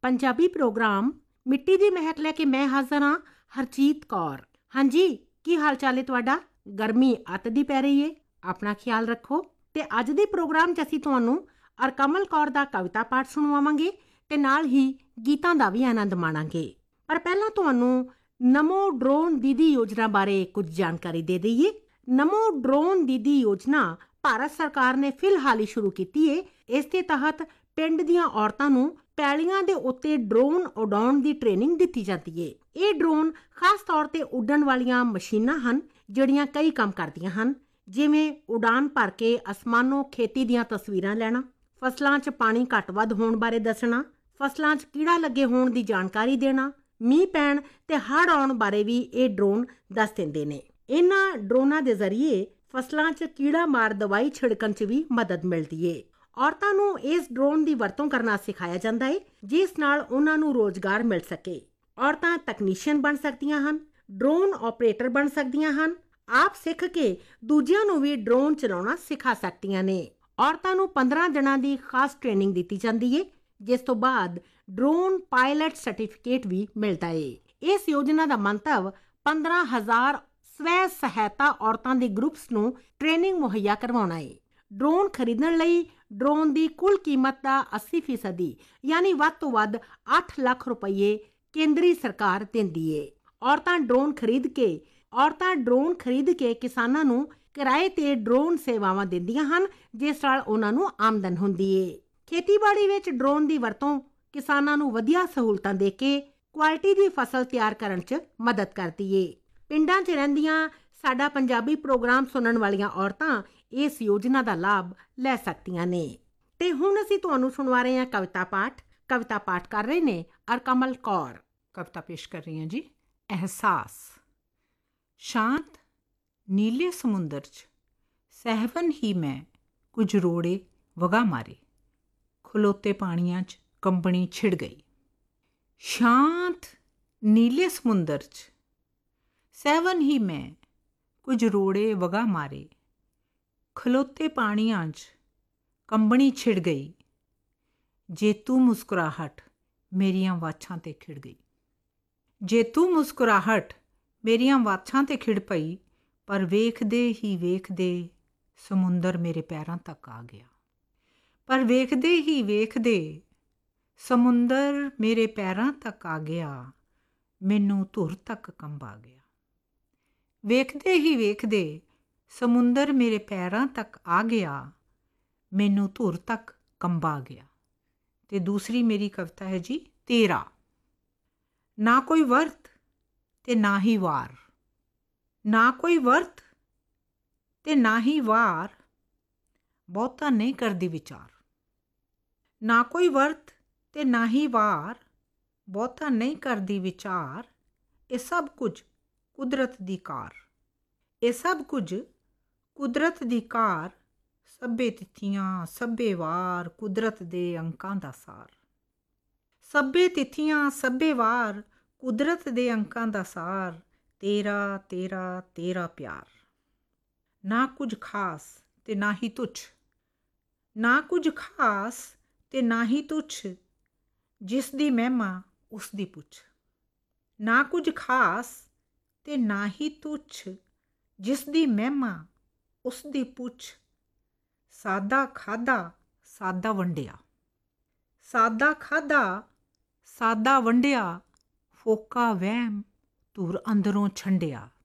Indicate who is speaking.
Speaker 1: Punjabi programme मिट्टी दी महक लैके मैं हाज़र हाँ हरजीत कौर। हाँ जी, की हाल चाल है तुहाडा? गर्मी अत दी पै रही है, अपना ख्याल रखो। ते अज दे प्रोग्राम 'च असीं तुहानूं अरकमल कौर दा कविता पाठ सुणवावांगे ते नाल ही गीतां दा भी आनंद माणांगे। पर पहिलां तुहानूं नमो ड्रोन दीदी योजना बारे कुछ जानकारी दे दईए। नमो ड्रोन दीदी योजना ਭਾਰਤ ਸਰਕਾਰ ਨੇ ਫਿਲਹਾਲ ਹੀ ਸ਼ੁਰੂ ਕੀਤੀ ਹੈ। ਇਸ ਦੇ ਤਹਿਤ ਪਿੰਡ ਦੀਆਂ ਔਰਤਾਂ ਨੂੰ ਪੈਲੀਆਂ ਦੇ ਉੱਤੇ ਡਰੋਨ ਉਡਾਉਣ ਦੀ ਟ੍ਰੇਨਿੰਗ ਦਿੱਤੀ ਜਾਂਦੀ ਹੈ। ਇਹ ਡਰੋਨ ਖਾਸ ਤੌਰ ਤੇ ਉੱਡਣ ਵਾਲੀਆਂ ਮਸ਼ੀਨਾਂ ਹਨ ਜਿਹੜੀਆਂ ਕਈ ਕੰਮ ਕਰਦੀਆਂ ਹਨ, ਜਿਵੇਂ ਉਡਾਨ ਭਰ ਕੇ ਅਸਮਾਨੋਂ ਖੇਤੀ ਦੀਆਂ ਤਸਵੀਰਾਂ ਲੈਣਾ, ਫਸਲਾਂ 'ਚ ਪਾਣੀ ਘੱਟ ਵੱਧ ਹੋਣ ਬਾਰੇ ਦੱਸਣਾ, ਫਸਲਾਂ 'ਚ ਕੀੜਾ ਲੱਗੇ ਹੋਣ ਦੀ ਜਾਣਕਾਰੀ ਦੇਣਾ, ਮੀਂਹ ਪੈਣ ਤੇ ਹੜ੍ਹ ਆਉਣ ਬਾਰੇ ਵੀ ਇਹ ਡਰੋਨ ਦੱਸ ਦਿੰਦੇ ਨੇ। ਇਹਨਾਂ ਡਰੋਨਾਂ ਦੇ ਜ਼ਰੀਏ ਫਸਲਾਂ 'ਚ ਕੀੜਾ ਮਾਰ ਦਵਾਈ ਛਿੜਕਣ 'ਚ ਵੀ ਮਦਦ ਮਿਲਦੀ ਏ। ਔਰਤਾਂ ਨੂੰ ਇਸ ਡਰੋਨ ਦੀ ਵਰਤੋਂ ਕਰਨਾ ਸਿਖਾਇਆ ਜਾਂਦਾ ਏ, ਜਿਸ ਨਾਲ ਉਹਨਾਂ ਨੂੰ ਰੋਜ਼ਗਾਰ ਮਿਲ ਸਕੇ। ਔਰਤਾਂ ਤਕਨੀਸ਼ੀਅਨ ਬਣ ਸਕਦੀਆਂ ਹਨ, ਡਰੋਨ ਆਪਰੇਟਰ ਬਣ ਸਕਦੀਆਂ ਹਨ, ਆਪ ਸਿੱਖ ਕੇ ਦੂਜਿਆਂ ਨੂੰ ਵੀ ਡਰੋਨ ਚਲਾਉਣਾ ਸਿਖਾ ਸਕਦੀਆਂ ਨੇ। ਔਰਤਾਂ ਨੂੰ 15 ਦਿਨਾਂ ਦੀ ਖਾਸ ਟ੍ਰੇਨਿੰਗ ਦਿੱਤੀ ਜਾਂਦੀ ਏ, ਜਿਸ ਤੋਂ ਬਾਅਦ ਡਰੋਨ ਪਾਇਲਟ ਸਰਟੀਫਿਕੇਟ ਵੀ ਮਿਲਦਾ ਏ। ਇਸ ਯੋਜਨਾ ਦਾ ਮੰਤਵ 15,000 ਸਵੈ ਸਹਾਇਤਾ ਔਰਤਾਂ ਦੇ ਗਰੁੱਪਸ ਨੂੰ ਟ੍ਰੇਨਿੰਗ ਮੁਹੱਈਆ ਕਰਵਾਉਣਾ ਹੈ। ਡਰੋਨ ਖਰੀਦਣ ਲਈ ਡਰੋਨ ਦੀ ਕੁੱਲ ਕੀਮਤ ਦਾ 80% ਯਾਨੀ ਵੱਧ ਤੋਂ ਵੱਧ 8 ਲੱਖ ਰੁਪਏ ਕੇਂਦਰੀ ਸਰਕਾਰ ਦਿੰਦੀ ਹੈ। ਔਰਤਾਂ ਡਰੋਨ ਖਰੀਦ ਕੇ ਕਿਸਾਨਾਂ ਨੂੰ ਕਿਰਾਏ ਤੇ ਡਰੋਨ ਸੇਵਾਵਾਂ ਦਿੰਦੀਆਂ ਹਨ, ਜਿਸ ਨਾਲ ਉਹਨਾਂ ਨੂੰ ਆਮਦਨ ਹੁੰਦੀ ਹੈ। ਖੇਤੀਬਾੜੀ ਵਿੱਚ ਡਰੋਨ ਦੀ ਵਰਤੋਂ ਕਿਸਾਨਾਂ ਨੂੰ ਵਧੀਆ ਸਹੂਲਤਾਂ ਦੇ ਕੇ ਕੁਆਲਿਟੀ ਦੀ ਫਸਲ ਤਿਆਰ ਕਰਨ 'ਚ ਮਦਦ ਕਰਦੀ ਹੈ। ਪਿੰਡਾਂ 'ਚ ਰਹਿੰਦੀਆਂ ਸਾਡਾ ਪੰਜਾਬੀ ਪ੍ਰੋਗਰਾਮ ਸੁਣਨ ਵਾਲੀਆਂ ਔਰਤਾਂ ਇਸ ਯੋਜਨਾ ਦਾ ਲਾਭ ਲੈ ਸਕਦੀਆਂ ਨੇ। ਤੇ ਹੁਣ ਅਸੀਂ ਤੁਹਾਨੂੰ ਸੁਣਵਾ ਰਹੇ ਹਾਂ ਕਵਿਤਾ ਪਾਠ ਕਰ ਰਹੇ ਨੇ ਅਰਕਮਲ ਕੌਰ।
Speaker 2: ਕਵਿਤਾ ਪੇਸ਼ ਕਰ ਰਹੀ ਹਾਂ ਜੀ। ਅਹਿਸਾਸ। ਸ਼ਾਂਤ ਨੀਲੇ ਸਮੁੰਦਰ 'ਚ ਸਹਿਵਨ ਹੀ ਮੈਂ ਕੁਝ ਰੋੜੇ ਵਗਾ ਮਾਰੇ, ਖਲੋਤੇ ਪਾਣੀਆਂ 'ਚ ਕੰਬਣੀ ਛਿੜ ਗਈ। ਸ਼ਾਂਤ ਨੀਲੇ ਸਮੁੰਦਰ 'ਚ ਸਹਿਵਨ ਹੀ ਮੈਂ ਕੁਝ ਰੋੜੇ ਵਗਾ ਮਾਰੇ, ਖਲੋਤੇ ਪਾਣੀਆਂ 'ਚ ਕੰਬਣੀ ਛਿੜ ਗਈ। ਜੇਤੂ ਮੁਸਕਰਾਹਟ ਮੇਰੀਆਂ ਵਾਛਾਂ 'ਤੇ ਖਿੜ ਗਈ। ਜੇਤੂ ਮੁਸਕਰਾਹਟ ਮੇਰੀਆਂ ਵਾਛਾਂ 'ਤੇ ਖਿੜ ਪਈ, ਪਰ ਵੇਖਦੇ ਹੀ ਵੇਖਦੇ ਸਮੁੰਦਰ ਮੇਰੇ ਪੈਰਾਂ ਤੱਕ ਆ ਗਿਆ। ਪਰ ਵੇਖਦੇ ਹੀ ਵੇਖਦੇ ਸਮੁੰਦਰ ਮੇਰੇ ਪੈਰਾਂ ਤੱਕ ਆ ਗਿਆ, ਮੈਨੂੰ ਧੁਰ ਤੱਕ ਕੰਬ ਆ ਗਿਆ। ਵੇਖਦੇ ਹੀ ਵੇਖਦੇ ਸਮੁੰਦਰ ਮੇਰੇ ਪੈਰਾਂ ਤੱਕ ਆ ਗਿਆ, ਮੈਨੂੰ ਧੁਰ ਤੱਕ ਕੰਬਾ ਗਿਆ। ਤੇ ਦੂਸਰੀ ਮੇਰੀ ਕਵਿਤਾ ਹੈ ਜੀ ਤੇਰਾ। ਨਾ ਕੋਈ ਵਰਤ ਤੇ ਨਾ ਹੀ ਵਾਰ, ਨਾ ਕੋਈ ਵਰਤ ਤੇ ਨਾ ਹੀ ਵਾਰ, ਬਹੁਤਾ ਨਹੀਂ ਕਰਦੀ ਵਿਚਾਰ। ਨਾ ਕੋਈ ਵਰਤ ਤੇ ਨਾ ਹੀ ਵਾਰ, ਬਹੁਤਾ ਨਹੀਂ ਕਰਦੀ ਵਿਚਾਰ। ਇਹ ਸਭ ਕੁਝ ਕੁਦਰਤ ਦੀ ਕਾਰ, ਇਹ ਸਭ ਕੁਝ ਕੁਦਰਤ ਦੀ ਕਾਰ। ਸਭੇ ਤਿਥੀਆਂ ਸਭੇ ਵਾਰ, ਕੁਦਰਤ ਦੇ ਅੰਕਾਂ ਦਾ ਸਾਰ। ਸਭੇ ਤਿਥੀਆਂ ਸਭੇ ਵਾਰ, ਕੁਦਰਤ ਦੇ ਅੰਕਾਂ ਦਾ ਸਾਰ। ਤੇਰਾ ਤੇਰਾ ਤੇਰਾ ਪਿਆਰ। ਨਾ ਕੁਝ ਖਾਸ ਤੇ ਨਾ ਹੀ ਤੁੱਛ, ਨਾ ਕੁਝ ਖਾਸ ਤੇ ਨਾ ਹੀ ਤੁੱਛ, ਜਿਸ ਦੀ ਮਹਿਮਾ ਉਸ ਦੀ ਪੁੱਛ। ਨਾ ਕੁਝ ਖਾਸ ਤੇ ਨਾ ਹੀ ਤੁੱਛ, ਜਿਸ ਦੀ ਮਹਿਮਾ ਉਸ ਦੀ ਪੁੱਛ। ਸਾਦਾ ਖਾਧਾ ਸਾਦਾ ਵੰਡਿਆ, ਸਾਦਾ ਖਾਧਾ ਸਾਦਾ ਵੰਡਿਆ, ਫੋਕਾ ਵਹਿਮ ਧੁਰ ਅੰਦਰੋਂ ਛੰਡਿਆ।